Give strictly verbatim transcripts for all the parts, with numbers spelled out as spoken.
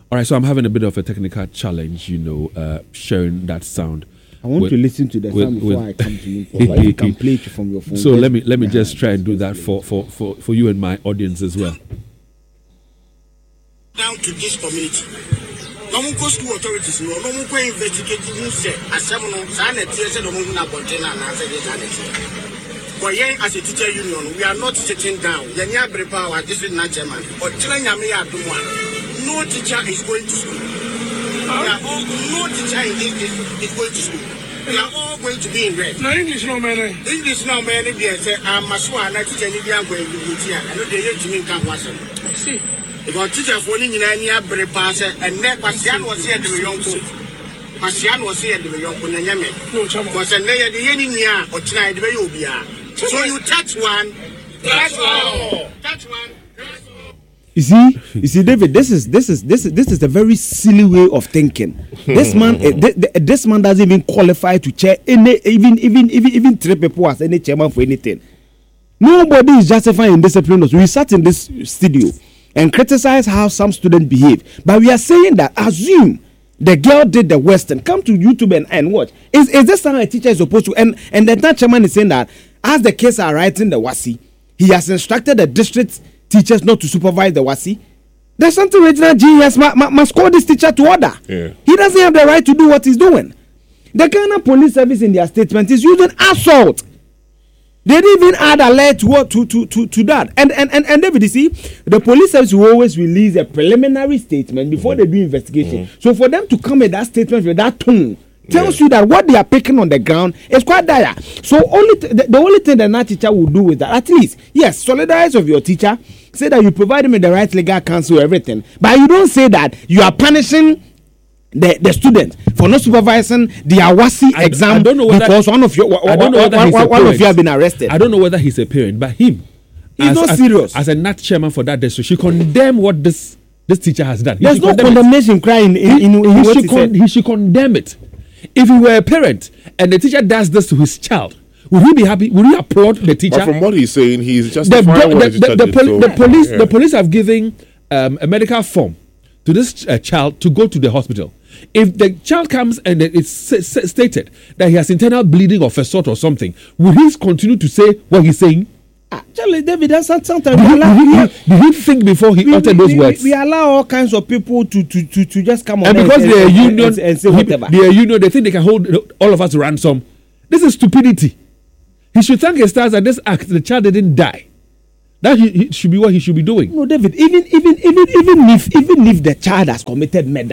All right, so I'm having a bit of a technical challenge, you know, uh, sharing that sound. I want with, to listen to the with, sound before with I come to you. Like you can play it from your phone. So let me let me just try and do that for, for, for, for you and my audience as well. Down to this community. No more school authorities, no more investigate you say, as seven on Sanet, no more Bontina, and answer the but yeah, as a teacher union, we are not sitting down. Yanya Brepa, this is not German, or Chilanyamia Dumwa. No teacher is going to school. We are all, no teacher in this is going to school. We are all going to be in red. No English, no man. English, no man. If you say, I'm Masua, and I teach any young going to be here, I know they hate me in Kawasan. See, if our teacher falling in any Brepa, and neck Pasian was here to the young school. Pasian was here to the young Punayame. No, Chama was a layer the Yenia or China, the Bayobia. So you touch one, touch one, touch one. You see, you see, David. This is this is this is this is a very silly way of thinking. This man, uh, th- th- this man doesn't even qualify to chair any, even even even even three people as any chairman for anything. Nobody is justifying discipline. We sat in this studio and criticized how some students behave, but we are saying that assume the girl did the worst and come to YouTube and, and watch. Is is this how a teacher is supposed to? And and the chairman is saying that as the kids are writing the W A S I, he has instructed the district teachers not to supervise the W A S I. There's something regional G S must, must call this teacher to order. Yeah. He doesn't have the right to do what he's doing. The Ghana Police Service in their statement is using assault. They didn't even add alert to, to, to, to, to that. And, and, and, and David, you see, the police service will always release a preliminary statement before mm-hmm. they do investigation. Mm-hmm. So for them to come with that statement with that tone, tells yeah. you that what they are picking on the ground is quite dire. So only th- the, the only thing that that teacher will do is that at least, yes, solidarize of your teacher, say that you provide him with the right legal counsel, everything. But you don't say that you are punishing the, the student for not supervising the AWASI I, exam I don't know whether, because one of your I don't know whether one, one, one of you have been arrested. I don't know whether he's a parent, but him, he's as, not as, serious. As a N A T chairman for that district, she condemn what this this teacher has done. He There's no condemnation crying in, in, in, in he, what should he con- said. he should condemn it. If he were a parent and the teacher does this to his child, would he be happy? Would he applaud the teacher? But from what he's saying, he's just the, the, the, what the, the, the, did, poli- so, the police. yeah. The police have given um, a medical form to this uh, child to go to the hospital. If the child comes and it's s- s- stated that he has internal bleeding of a sort or something, will he continue to say what he's saying? Actually, David, that's sometimes did he, did, he, did he think before he we, uttered we, those we, words? We allow all kinds of people to to, to, to just come on and because and, they're and, union, and, and say whatever. They're union, they think they can hold all of us ransom. This is stupidity. He should thank his stars that this act, the child didn't die. That he, he should be what he should be doing. No, David. Even even even even if even if the child has committed murder.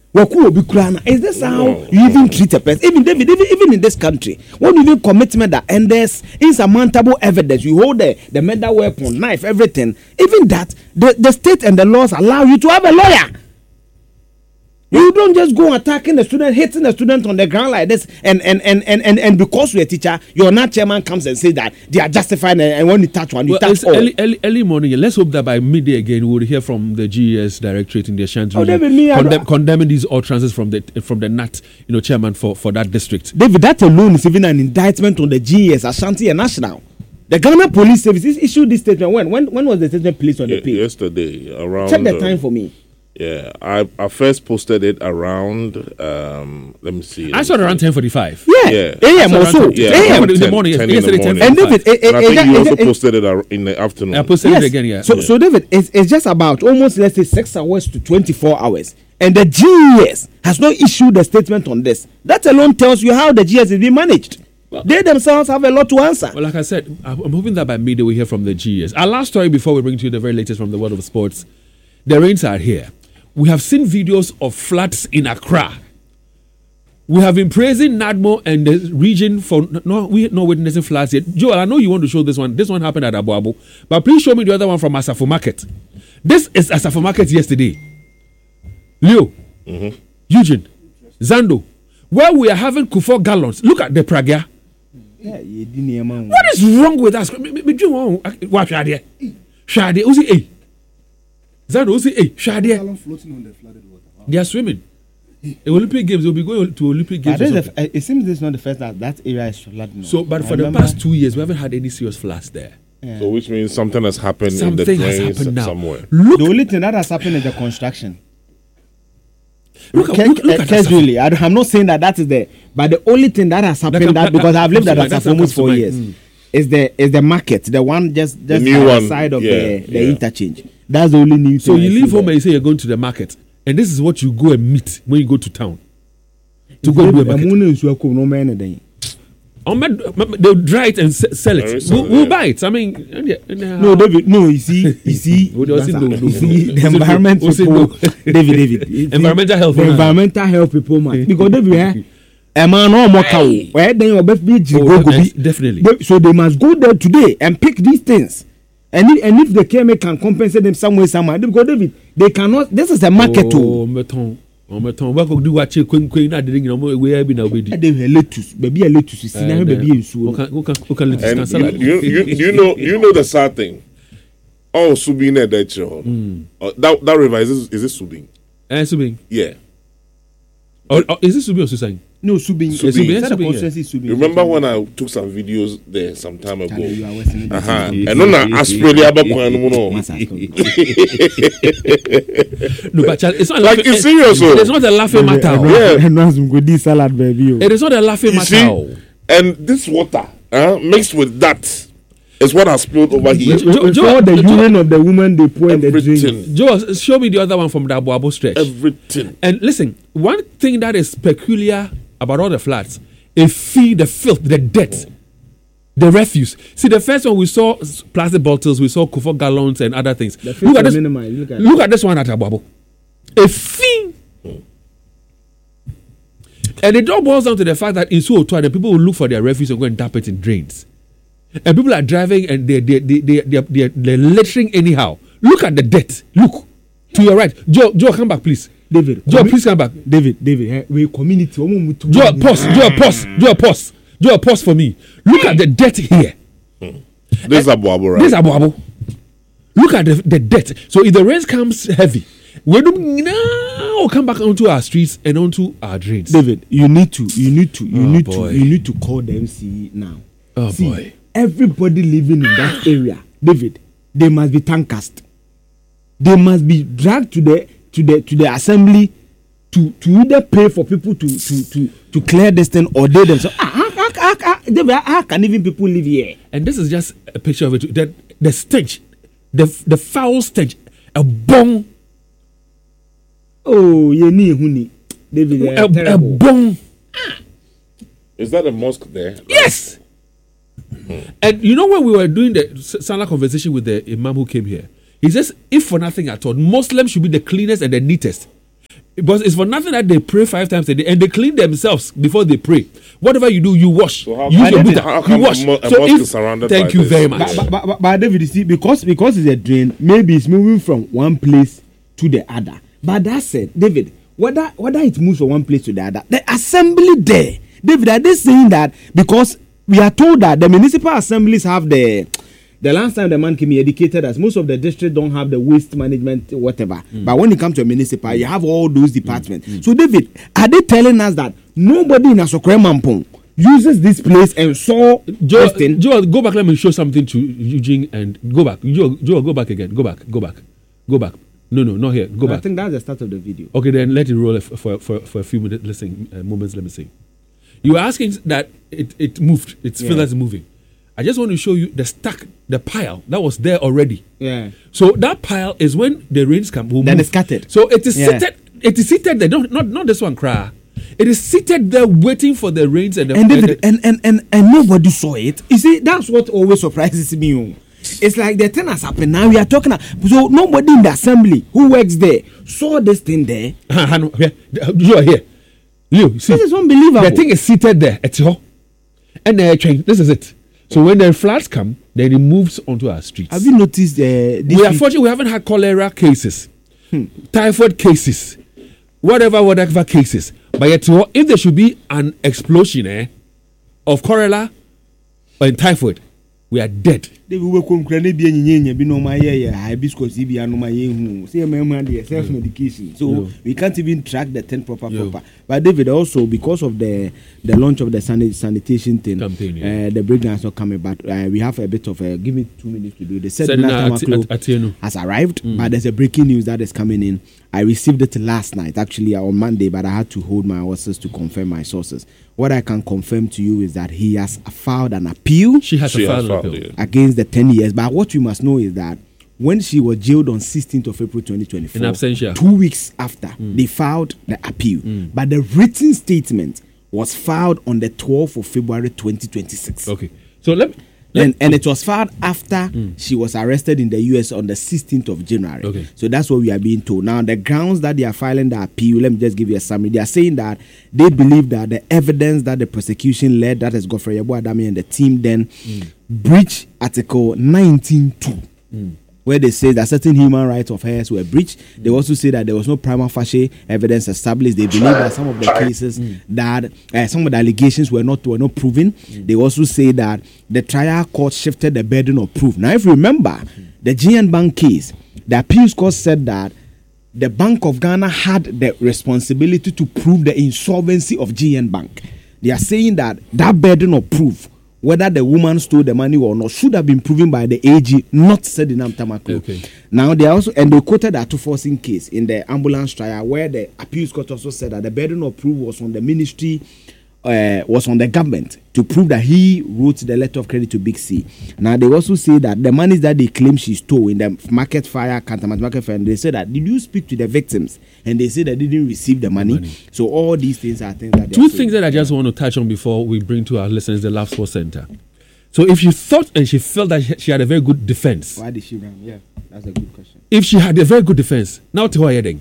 Is this how no, you even treat a person? Even David, even, even in this country, when you even commit murder and there's insurmountable evidence, you hold the, the murder weapon, knife, everything, even that, the, the state and the laws allow you to have a lawyer. You don't just go attacking the student, hitting the student on the ground like this, and and and and and, and because you're a teacher, your N A T chairman comes and says that they are justified, and, and when you touch one, you well, touch all. Early, early, early morning. Let's hope that by midday again we will hear from the G E S directorate in the Ashanti oh, region, David, me, condemn, condemning these utterances from the from the N A T, you know, chairman for, for that district. David, that alone is even an indictment on the G E S, Ashanti and National. The Ghana Police Service issued this statement when when when was the statement placed on the page? Yesterday, around. Check the time for me. Yeah, I, I first posted it around, um, let me see. Let I saw it around ten forty-five. Yeah, yeah. A M also. Yeah, A M in the morning. ten, Yesterday, ten ten and David, and I think you also posted it in the afternoon. I posted yes. it again, yeah. So, yeah. so David, it's, it's just about almost, let's say, six hours to twenty-four hours. And the G E S has not issued a statement on this. That alone tells you how the G E S is being managed. Well, they themselves have a lot to answer. Well, like I said, I'm hoping that by midday we hear from the G E S. Our last story before we bring to you the very latest from the world of sports. The rains are here. We have seen videos of floods in Accra. We have been praising NADMO and the region for no, we not witnessing floods yet. Joel, I know you want to show this one. This one happened at Abu Abu, but please show me the other one from Asafo Market. This is Asafo Market yesterday. Leo, mm-hmm. Eugene, Zando, where we are having Kufor gallons. Look at the Pragia. Yeah, you didn't. What is wrong with us? What Shadi? Shadi, Uzi, eh? Zando, Uzi, eh? Shadi. They are swimming. The Olympic Games, they'll be going to Olympic Games. The, it seems this is not the first that that area is flooding. So, but I for remember. the past two years, we haven't had any serious floods there. Yeah. So, which means something has happened something in the has drains happened now. somewhere. Look, the only thing that has happened is the construction. Look at Ca- look, look uh, at that casually. I, I'm not saying that that is the, but the only thing that has happened That that, can- because that- I've lived at that- that that's for what almost comes to four mind. years, Mm. is the is the market, the one just just new by one, the side of yeah, the, the yeah. interchange. That's the only new. So thing you I leave see home there. and you say you're going to the market, and this is what you go and meet when you go to town. To go and do a market. Emu na nsuo ko no man anything. Oh, man, they'll dry it and s- sell Very it. sell We'll, it, we'll yeah. buy it. I mean, and yeah, and, uh, No, David. No, you see, you see, What do I say? that's No, a- no, you no. see, Who the said no? environment Who said people, no? David, David, you see, Environmental health, the man. environmental health people, man, because David, eh, a man no more cow, where then your best be Oh, go go yes, be definitely. They- so they must go there today and pick these things. And if, and if the K M A can compensate them some way, somehow, because David, they cannot. This is a market too. Oh, meton. Oh, meton. What could do what you queen queen? I didn't know where I've been. I'll be. They have lettuce, baby, a lettuce. You see, now baby, in Who so. can who can who can let And this you, salad? you, you, you know you know the sad thing. Oh, Subin at that show. Uh, that that river is this, is this Subin? Eh, Subing. Yeah. Or, or is this Subing or Susang? No, Subin. Subin. Subin. Subin, yeah. Constituency Subin. Remember when I took some videos there some time ago? Charlie, you are wasting it. Uh-huh. And then I Australia back when you know. Massa, stop. No, but child, it's not a Like, laughing. it's serious, It oh. is not a laughing matter. oh. Yeah. And once we go this salad, baby. It is not a laughing You matter. see? oh. And this water uh, mixed with that is what has spilled over here. Jo- Jo- With all the Jo- urine of the woman they pour in the drink. Everything. Joe, show me the other one from the Abu Abu stretch. Everything. And listen, one thing that is peculiar about all the flats is fee, the filth, the dirt, the refuse. See, the first one we saw s- plastic bottles, we saw Kufo gallons and other things. The Look at filth this. minimized, look at Look at this one at Abu Abu. A fee. And it all boils down to the fact that in Suotwa, the people will look for their refuse and go and dump it in drains. And people are driving and they they they they they they're, they're littering anyhow. Look at the dirt. Look to your right. Joe, Joe, come back, please. David, Joe, commu- please come back. David, David, eh, we community. omo mu to- Joe, pause. Joe, pause. Joe, pause. Joe, pause for me. Look at the dirt here. This is Abu Abu, right? This is Abu Abu. Look at the, the dirt. So if the rain comes heavy, we do now come back onto our streets and onto our drains. David, you need to, you need to, you Oh, need boy. to, you need to call the M C now. Oh, See, boy. everybody living in that area, David, they must be tankcast. They must be dragged to the to the to the assembly to to either pay for people to to to to clear this thing or they themselves. Ah, ah, ah, ah, ah, David, how can even people live here? And this is just a picture of it. The, the stench, the the foul stench, a bong, Oh, you need huni, David. a, Uh, a terrible. bong. Is that a mosque there? Yes. And you know when we were doing the S- Salah conversation with the Imam who came here, he says, if for nothing at all, Muslims should be the cleanest and the neatest. Because it's for nothing that they pray five times a day and they clean themselves before they pray. Whatever you do, you wash. So how Use come- your how Buddha, come you wash. a mo- a So mosque if- is surrounded thank by you this? very much. But, but, but, but David, you see, because because it's a drain, maybe it's moving from one place to the other. But that said, David, whether whether it moves from one place to the other, the assembly there, David, are they saying that because we are told that the municipal assemblies have the the last time the man came, he educated us. Most of the districts don't have the waste management, whatever. Mm. But when it comes to a municipal, you have all those departments. Mm. So, David, are they telling us that nobody in Asokwe Mampong uses this place and saw Joe, this thing? Joe, go back. Let me show something to Eugene and go back. Joe, Joe, go back again. Go back. Go back. Go back. No, no, not here. Go I back. think that's the start of the video. Okay, then let it roll for for, for, for a few minutes. Listen, uh, moments. Let me see. You were asking that it, it moved. It's Yeah. feel like it's moving. I just want to show you the stack, the pile that was there already. Yeah. So that pile is when the rains come. Will Then move. it's scattered. So it is Yeah. seated. It is seated there. Not not not this one, cry. It is seated there waiting for the rains and the And, and David, the- and, and, and, and nobody saw it. You see, that's what always surprises me. oh. It's like the thing has happened now. We are talking. So nobody in the assembly who works there saw this thing there. Ah, no, here. You are here. You see. This is unbelievable. The thing is seated there. It's all. And uh, train. This is it. So when the floods come, then it moves onto our streets. Have you noticed? Uh, this We are week- fortunate we haven't had cholera cases, typhoid cases, whatever, whatever cases. But yet, so if there should be an explosion eh, of cholera and typhoid, we are dead. David, we come crane be any be no my yeah hibiscus be no my who say my self medication. So Yo. we can't even track the thing proper Yo. proper. But David, also because of the the launch of the sanit- sanitation thing, Campaign, yeah. uh, the breakdown is not coming. But uh, we have a bit of a give me two minutes to do. They said Said in National Ati- Club Ati- Atieno. has arrived, but there's a breaking news that is coming in I received it last night, actually on Monday, but I had to hold my horses to confirm my sources. What I can confirm to you is that he has filed an appeal. She has She a has filed filed, appeal. yeah. Against the ten years. But what you must know is that when she was jailed on sixteenth of April twenty twenty-four, In absentia. two weeks after, they filed the appeal. But the written statement was filed on the twelfth of February twenty twenty-six. Okay. So let me. let- And, and it was filed after she was arrested in the U S on the sixteenth of January. Okay. So that's what we are being told. Now, the grounds that they are filing the appeal, let me just give you a summary. They are saying that they believe that the evidence that the prosecution led, that is Godfrey Yabo Adami and the team, then breached Article nineteen two. Where they say that certain human rights of hers were breached. They also say that there was no prima facie evidence established. They believe that some of the cases that uh, some of the allegations were not were not proven. They also say that the trial court shifted the burden of proof. Now, if you remember the G N Bank case, the appeals court said that the Bank of Ghana had the responsibility to prove the insolvency of G N Bank. They are saying that that burden of proof, whether the woman stole the money or not, should have been proven by the A G, not Sedinam Tamaklo. Okay. Now, they also, and they quoted that two-forcing case in the ambulance trial, where the appeals court also said that the burden of proof was on the ministry, uh, was on the government to prove that he wrote the letter of credit to Big C. Now, they also say that the monies that they claim she stole in the market fire, Cantonment Market Fire, they said that, did you speak to the victims? And they said that they didn't receive the money. money. So all these things are things that they Two are things saying. that I just want to touch on before we bring to our listeners the Love Sports Center. So if you thought and she felt that she- she had a very good defense, Why did she run? Yeah, that's a good question. if she had a very good defense, now to her heading.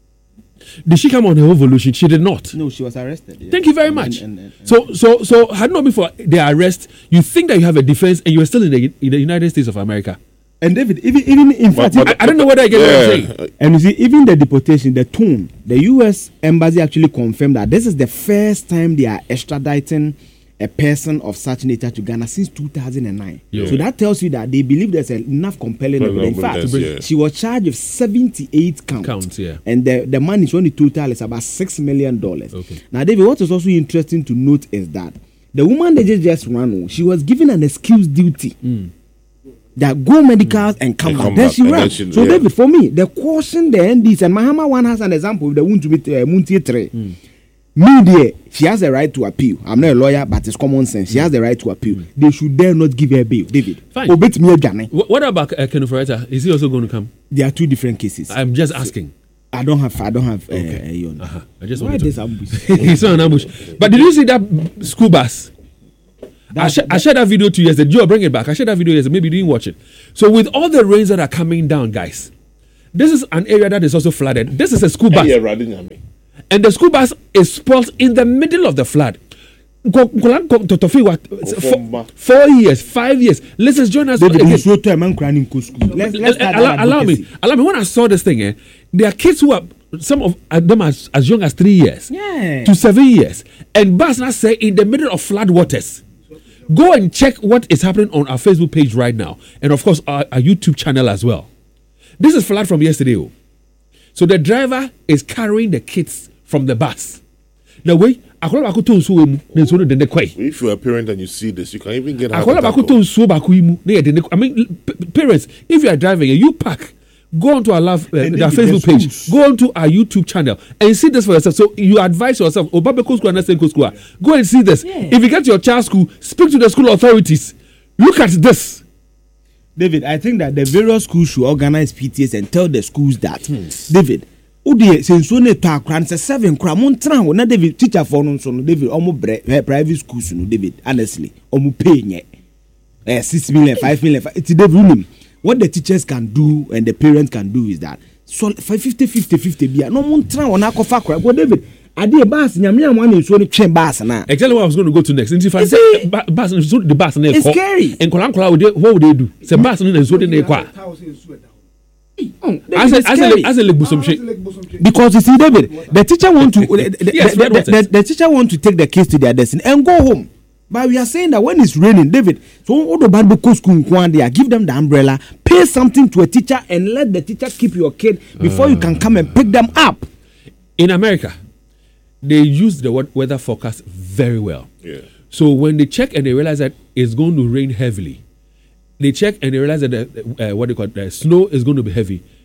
Did she come on her evolution? She did not. No, she was arrested. yeah. Thank you very And- much. and- and- and- So, so, so, had not been for the arrest, you think that you have a defense and you are still in the, in the United States of America. And David, even even in fact, But- I, I don't know whether I get what I'm Yeah. saying. and you see, even the deportation, the tone, the U S embassy actually confirmed that this is the first time they are extraditing a person of such nature to Ghana since two thousand nine. Yeah. So that tells you that they believe there's enough compelling Compelling evidence. In fact, evidence, yeah. she was charged with seventy-eight counts. Counts, yeah. And the, the money, when the total is about six million dollars. Okay. Now, David, what is also interesting to note is that the woman they just, just ran, she was given an excuse duty. That go medicals and come And back. come Then back, she and ran. then she- So, yeah. David, for me, the caution the N Ds, and Mahama one has an example with the Wunti uh, Muntie three. Me, there, she has the right to appeal. I'm not a lawyer, but it's common sense. She has the right to appeal. They should dare not give her bail, David. Fine. Obey me, Ghana. Wh- What about uh, Ken Ofori-Atta? Is he also going to come? There are two different cases. I'm just asking. I don't have. I don't have. Uh, Okay. uh, you know. Uh-huh. I just Why wanted this to. ambush? He's not an ambush. But did you see that school bus? I, sh- I shared that video two years ago. Joe, bring it back. I shared that video yesterday. Maybe you didn't watch it. So with all the rains that are coming down, guys, this is an area that is also flooded. This is a school bus. Yeah, riding at me. And the school bus is spoiled in the middle of the flood. Nko- nkola nko- totofi wa- Ofomba. four, four years, five years. Let's join us. David, again. you so time man crying in school. Let's let's start allow, that allow me, advocacy. allow me. When I saw this thing, eh, there are kids who are some of them as, as young as three years Yeah. to seven years, and bus now say in the middle of flood waters. Go and check what is happening on our Facebook page right now, and of course our, our YouTube channel as well. This is flood from yesterday. Oh. So the driver is carrying the kids from the bus. Now wait, akola bako to nsuo mu, na nsuo no dende kwai. If you're a parent and you see this, you can even get heart Akola attack. bako to nsuo bako yi mu, na ye dende. I mean, p- parents, if you are driving and you park, go onto our love, uh, And our then Facebook the page, schools. go onto our YouTube channel, and see this for yourself. So you advise yourself, Obabeko School and Nasenko School, go and see this. Yeah. If you get to your child's school, speak to the school authorities. Look at this. David, I think that the various schools should organize P T S and tell the schools that, Hmm. David, Udi since one talk grand say seven cram on tran na David teacher for no so no David omo bre eh, private schools no David honestly omo pay nye eh six million five million it's David unim. What the teachers can do and the parents can do is that so fifty fifty fifty bia no mo tran wona kofa kra go David ade bus nyame amwa na so no twen bus na Exactly what I was going to go to next. If I It's say a- ba- bus, so the bus, and It's scary. And kola kola, would they- what would they do? Say bus, and then so they kwa. Oh, David, As a it's as scary. a as a leg busum shit. Because you see, David, the teacher want to the, the, Yes, the, flood the, waters. the, the teacher want to take the kids to their destiny and go home. But we are saying that when it's raining, David, so all the bad book school there, give them the umbrella, pay something to a teacher, and let the teacher keep your kid before you can come and pick them up. In America, they use the word weather forecast very well. Yeah. So when they check and they realize that it's going to rain heavily, they check and they realize that the, uh, what they call the snow is going to be heavy.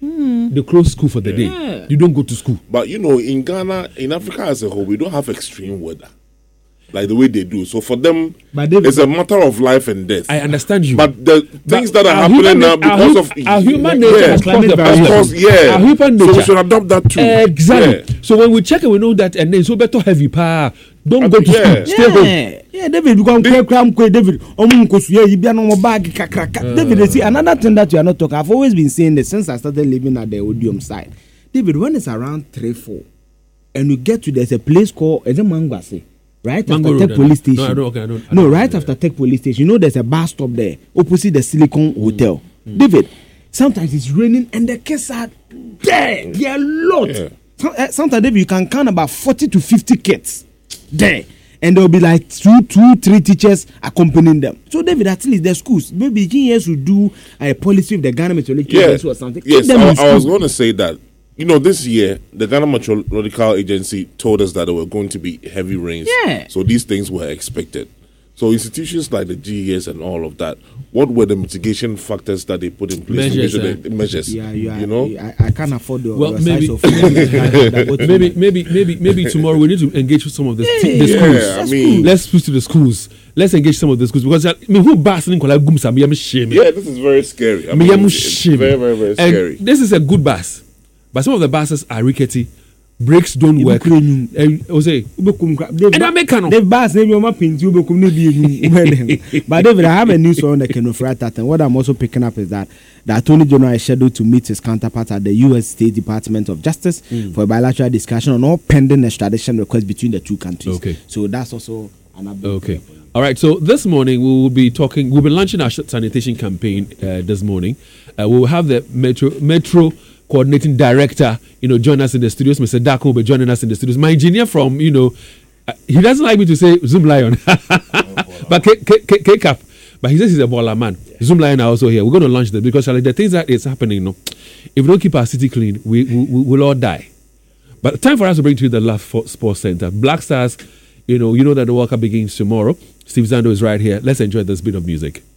they close school for the Yeah. day. You don't go to school. But you know, in Ghana, in Africa as a whole, we don't have extreme weather like the way they do. So for them, But they- it's a matter of life and death. I understand you. But the things But that are our happening human now na- our because hu- of our human yeah, nature has climate caused the variation. of problem. course, yeah. Our human So we nature. should adopt that too. Exactly. Yeah. So when we check it, we know that, and then so better heavy pa. Don't I go think, to yeah. school. Stay home. Yeah, yeah, David, because kwe kwe kwe David, omu nkosu ye ibi ano mo bag kakraka. David, you see another thing that you are not talking. I've always been saying this since I started living at the Odium side. David, when it's around three four, and you get to there's a place called is it Mangwase, right Mango after Road, Tech I Police don't- Station. no, I don't- okay, I don't- I no, don't- right yeah. after Tech Police Station. You know there's a bus stop there opposite the Silicon Hotel. David, sometimes it's raining and the kids are there. There are a lot. Yeah. Some- eh, Sometimes David, you can count about forty to fifty kids there. And there'll be like two, two, three teachers accompanying them. So, David, at least the schools, maybe G S will do a policy with the Ghana Meteorological Yeah. Agency or something. Keep Yes, them in I, I was school. going to say that. You know, this year the Ghana Meteorological Agency told us that there were going to be heavy rains. Yeah. So these things were expected. So institutions like the G E S and all of that, what were the mitigation factors that they put in place? to Measures, measure eh? the, the measures. Yeah, you, are, you know. I, I can't afford the Well, your maybe- size of food. Maybe, maybe, maybe, maybe tomorrow we need to engage with some of the, Yeah, the yeah, schools. Yeah, I mean, Let's push to the schools. Let's engage some of the schools because I mean, who basing kola gumsa me am shame. yeah, this is very scary. I Me mean, am it's shame. very, very, very And scary. this is a good bus, but some of the buses are rickety. Brakes don't You work. be clean. And I say, And I make no. They've bars maybe on my pins, you become maybe. But David, I have a news on the Kenofra that, and what I'm also picking up is that the Attorney General is scheduled to meet his counterpart at the U S State Department of Justice Mm. for a bilateral discussion on all pending extradition requests between the two countries. Okay. So that's also an update. Okay. All right. So this morning we will be talking. We'll be launching our sanitation campaign uh, this morning. Uh, we will have the Metro Metro coordinating director, you know, join us in the studios. Mister Dako will be joining us in the studios. My engineer from, you know, uh, he doesn't like me to say Zoom Lion, but K- K- K- K-Cap. But he says he's a baller man. Zoom Lion are also here. We're going to launch them because like, the things that is happening, you know, if we don't keep our city clean, we, we, we will all die. But time for us to bring to you the Love for Sports Center. Black Stars, you know, you know that the World Cup begins tomorrow. Steve Zando is right here. Let's enjoy this bit of music.